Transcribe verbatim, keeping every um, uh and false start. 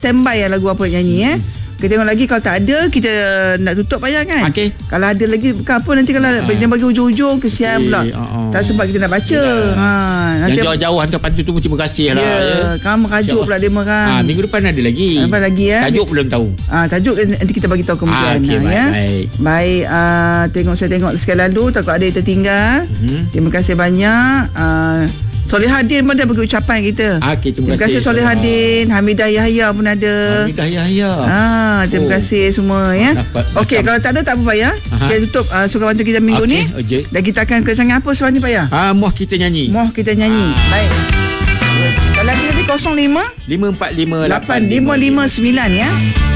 standby yang lagu apa nak nyanyi eh. Kita tengok lagi, kalau tak ada kita nak tutup payah kan. Okey. Kalau ada lagi bukan apa, nanti kalau uh. dia bagi ujung-ujung kesian okay. pula. Uh-uh. Tak sempat kita nak baca. Ha, nanti yang jauh-jauh hantar pantu tu terima kasih lah. Ya, ya. Kamu rajuk pula dia kan. Ha, minggu depan ada lagi. Apa lagi ya? Tajuk belum tahu. Ah, tajuk nanti kita bagi tahu kemudian. Ah, okay, ha, baik, ya. Baik. Baik, uh, tengok saya tengok sekali lalu takut ada yang tertinggal. Uh-huh. Terima kasih banyak. Uh, Solihadin pun ada bagi ucapan kita. Ah, okay, terima, terima kasih Solihadin. Hamidah Yahya pun ada. Hamidah Yahya. Ah, terima oh. kasih semua ya. Okey, kalau tak ada tak apa payah. Kita tutup uh, suka bantu kita minggu okay, ni. Okay. Dan kita akan kesangan apa sebab ni payah? Ah, moh kita nyanyi. Moh kita nyanyi. Ah. Baik. Kalau kita di kosong lima lima empat lima lapan lima lima sembilan ya.